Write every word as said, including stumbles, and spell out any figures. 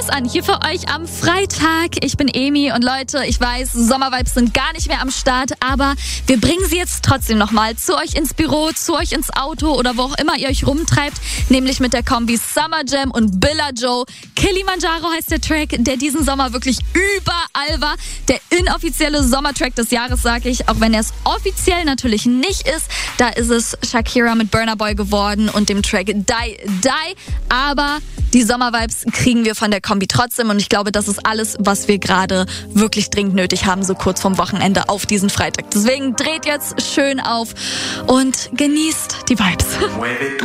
Vibes an, hier für euch am Freitag. Ich bin Emi und Leute, ich weiß, Sommervibes sind gar nicht mehr am Start, aber wir bringen sie jetzt trotzdem nochmal zu euch ins Büro, zu euch ins Auto oder wo auch immer ihr euch rumtreibt, nämlich mit der Kombi Summer Jam und Billa Joe. Kilimanjaro heißt der Track, der diesen Sommer wirklich überall war. Der inoffizielle Sommertrack des Jahres, sage ich, auch wenn er es offiziell natürlich nicht ist. Da ist es Shakira mit Burna Boy geworden und dem Track Die Die, aber die Sommervibes kriegen wir von der Kombi trotzdem und ich glaube, das ist alles, was wir gerade wirklich dringend nötig haben, so kurz vorm Wochenende auf diesen Freitag. Deswegen dreht jetzt schön auf und genießt die Vibes.